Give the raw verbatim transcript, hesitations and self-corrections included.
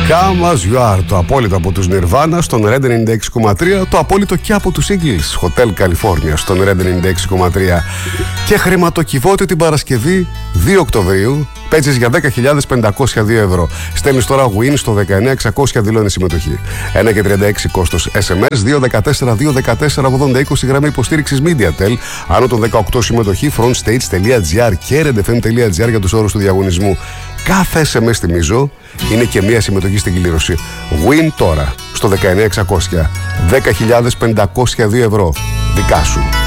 Come as you are, το απόλυτο από τους Nirvana στον Red ενενήντα έξι κόμμα τρία, το απόλυτο και από τους Eagles, Hotel California στον Red ενενήντα έξι κόμμα τρία. Και χρηματοκιβώτιο την Παρασκευή δύο Οκτωβρίου, παίζεις για δέκα χιλιάδες πεντακόσια δύο ευρώ. Στέλνεις τώρα win στο δεκαεννιά εξακόσια, δηλώνει συμμετοχή. ένα και τριάντα έξι κόστος ες εμ ες, δύο δεκατέσσερα δύο δεκατέσσερα ογδόντα είκοσι γραμμή υποστήριξης Mediatel, άνω των δεκαοκτώ συμμετοχή, frontstage.gr και redfm.gr για τους όρους του διαγωνισμού. Κάθε ες εμ ες, θυμίζω, είναι και μία συμμετοχή στην κλήρωση. Win τώρα στο δεκαεννιά εξακόσια, δέκα χιλιάδες πεντακόσια δύο ευρώ. Δικά σου.